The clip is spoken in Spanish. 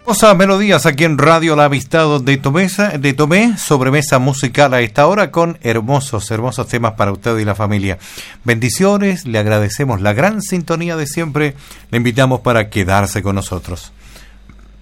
A melodías aquí en Radio La Amistad de Tomé, sobremesa musical a esta hora con hermosos temas para usted y la familia. Bendiciones, le agradecemos la gran sintonía de siempre, le invitamos para quedarse con nosotros.